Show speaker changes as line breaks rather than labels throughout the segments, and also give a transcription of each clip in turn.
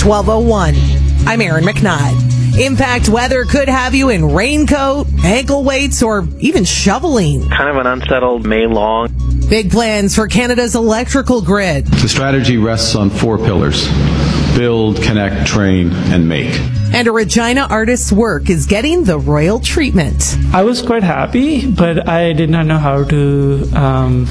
12:01. I'm Erin McNutt. Impact weather could have you in raincoat, ankle weights, or even shoveling.
Kind of an unsettled May long.
Big plans for Canada's electrical grid.
The strategy rests on 4 pillars: build, connect, train, and make.
And a Regina artist's work is getting the royal treatment.
I was quite happy, but I did not know how to,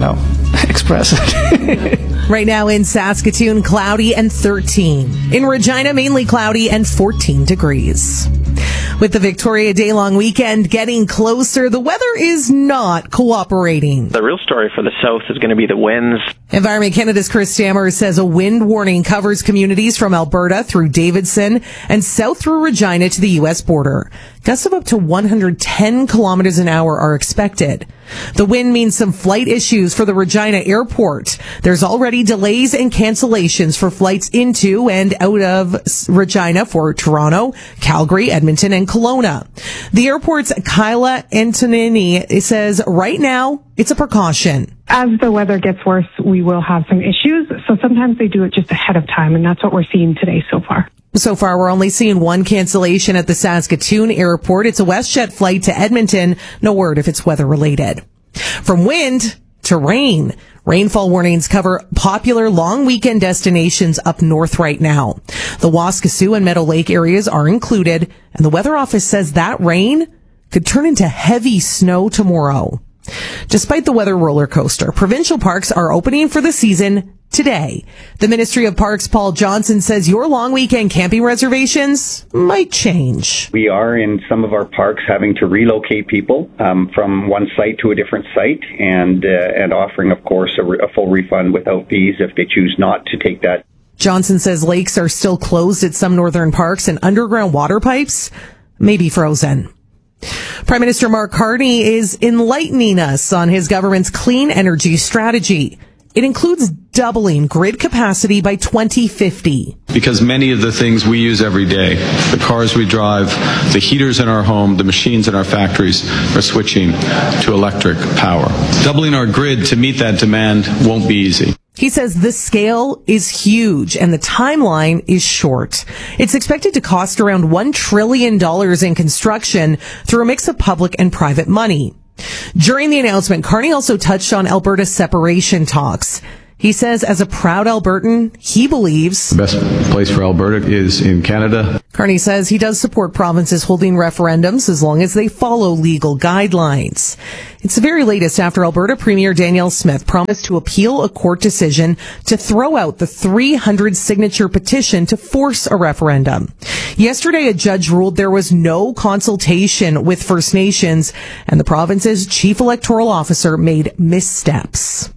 express it.
Right now in Saskatoon, cloudy and 13. In Regina, mainly cloudy and 14 degrees. With the Victoria Day-long weekend getting closer, the weather is not cooperating.
The real story for the south is going to be the winds.
Environment Canada's Chris Stammer says a wind warning covers communities from Alberta through Davidson and south through Regina to the U.S. border. Gusts of up to 110 kilometers an hour are expected. The wind means some flight issues for the Regina airport. There's already delays and cancellations for flights into and out of Regina for Toronto, Calgary, Edmonton, and Kelowna. The airport's Kyla Antonini says right now it's a precaution.
As the weather gets worse, we will have some issues. So sometimes they do it just ahead of time, and that's what we're seeing today so far.
So far, we're only seeing one cancellation at the Saskatoon airport. It's a WestJet flight to Edmonton. No word if it's weather related. From wind to rain. Rainfall warnings cover popular long weekend destinations up north right now. The Waskesiu and Meadow Lake areas are included, and the Weather Office says that rain could turn into heavy snow tomorrow. Despite the weather roller coaster, provincial parks are opening for the season today. The Ministry of Parks, Paul Johnson, says your long weekend camping reservations might change.
We are in some of our parks having to relocate people from one site to a different site and offering, of course, a full refund without fees if they choose not to take that.
Johnson says lakes are still closed at some northern parks and underground water pipes may be frozen. Prime Minister Mark Carney is enlightening us on his government's clean energy strategy. It includes doubling grid capacity by 2050.
Because many of the things we use every day, the cars we drive, the heaters in our home, the machines in our factories, are switching to electric power. Doubling our grid to meet that demand won't be easy.
He says the scale is huge and the timeline is short. It's expected to cost around $1 trillion in construction through a mix of public and private money. During the announcement, Carney also touched on Alberta's separation talks. He says, as a proud Albertan, he believes
the best place for Alberta is in Canada.
Carney says he does support provinces holding referendums as long as they follow legal guidelines. It's the very latest after Alberta Premier Danielle Smith promised to appeal a court decision to throw out the 300-signature petition to force a referendum. Yesterday, a judge ruled there was no consultation with First Nations, and the province's chief electoral officer made missteps.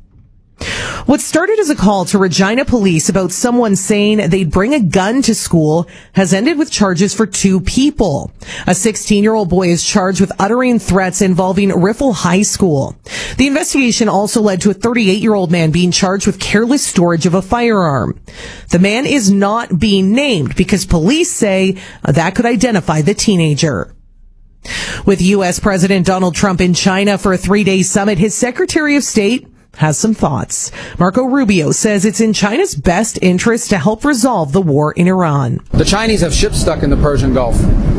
What started as a call to Regina police about someone saying they'd bring a gun to school has ended with charges for 2 people. A 16-year-old boy is charged with uttering threats involving Riffle High School. The investigation also led to a 38-year-old man being charged with careless storage of a firearm. The man is not being named because police say that could identify the teenager. With U.S. President Donald Trump in China for a 3-day summit, his Secretary of State has some thoughts. Marco Rubio says it's in China's best interest to help resolve the war in Iran.
The Chinese have ships stuck in the Persian Gulf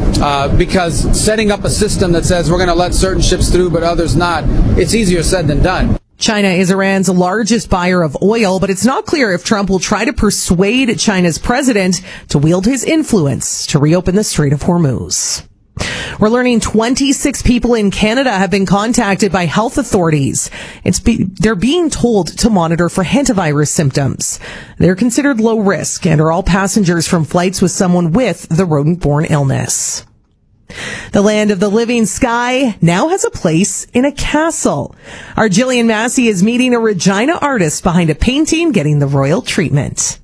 because setting up a system that says we're going to let certain ships through but others not, it's easier said than done.
China is Iran's largest buyer of oil, but it's not clear if Trump will try to persuade China's president to wield his influence to reopen the Strait of Hormuz. We're learning 26 people in Canada have been contacted by health authorities. They're being told to monitor for hantavirus symptoms. They're considered low risk and are all passengers from flights with someone with the rodent-borne illness. The land of the living sky now has a place in a castle. Our Jillian Massey is meeting a Regina artist behind a painting getting the royal treatment.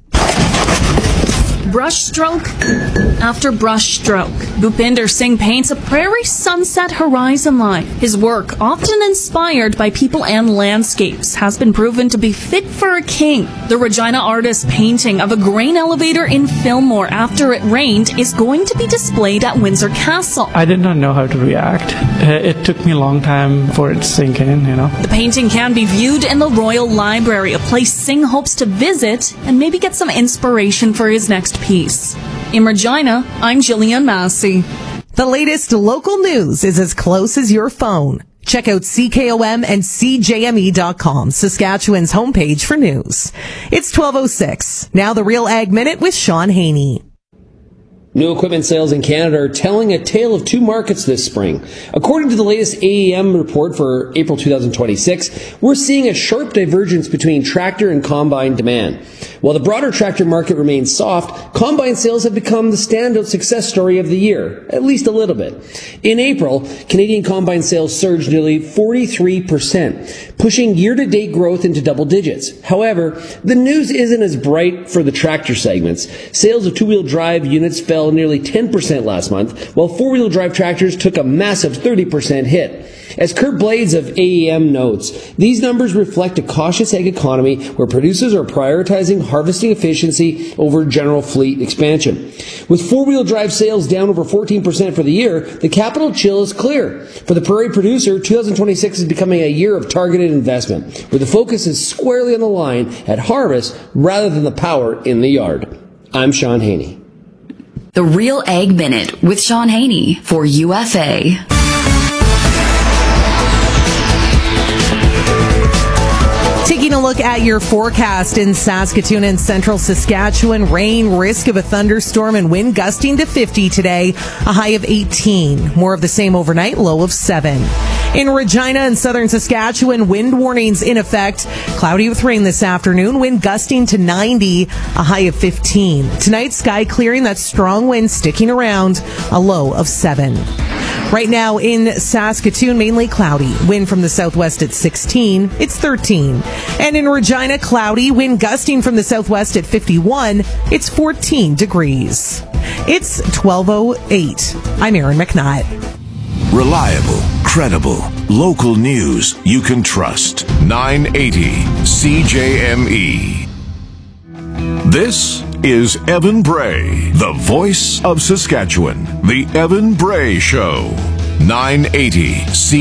Brush stroke after brush stroke, Bhupinder Singh paints a prairie song sunset horizon line. His work, often inspired by people and landscapes, has been proven to be fit for a king. The Regina artist's painting of a grain elevator in Fillmore after it rained is going to be displayed at Windsor Castle.
I did not know how to react. It took me a long time for it to sink in, The
painting can be viewed in the Royal Library, a place Singh hopes to visit and maybe get some inspiration for his next piece. In Regina, I'm Jillian Massey.
The latest local news is as close as your phone. Check out CKOM and CJME.com, Saskatchewan's homepage for news. It's 12:06. Now the Real Ag Minute with Sean Haney.
New equipment sales in Canada are telling a tale of two markets this spring. According to the latest AEM report for April 2026, we're seeing a sharp divergence between tractor and combine demand. While the broader tractor market remains soft, combine sales have become the standout success story of the year, at least a little bit. In April, Canadian combine sales surged nearly 43%, pushing year-to-date growth into double digits. However, the news isn't as bright for the tractor segments. Sales of two-wheel drive units fell nearly 10% last month, while four-wheel drive tractors took a massive 30% hit. As Kurt Blades of AEM notes, these numbers reflect a cautious ag economy where producers are prioritizing harvesting efficiency over general fleet expansion. With four-wheel drive sales down over 14% for the year, the capital chill is clear. For the prairie producer, 2026 is becoming a year of targeted investment, where the focus is squarely on the line at harvest rather than the power in the yard. I'm Sean Haney.
The Real Ag Minute with Sean Haney for UFA.
Taking a look at your forecast in Saskatoon and central Saskatchewan. Rain, risk of a thunderstorm, and wind gusting to 50 today, a high of 18. More of the same overnight, low of 7. In Regina and southern Saskatchewan, wind warnings in effect. Cloudy with rain this afternoon, wind gusting to 90, a high of 15. Tonight, sky clearing, that strong wind sticking around, a low of 7. Right now in Saskatoon, mainly cloudy. Wind from the southwest at 16. It's 13. And in Regina, cloudy. Wind gusting from the southwest at 51. It's 14 degrees. It's 12:08. I'm Erin McNutt.
Reliable, credible, local news you can trust. 980 CJME. This is Evan Bray, the voice of Saskatchewan. The Evan Bray Show. 980 CJME.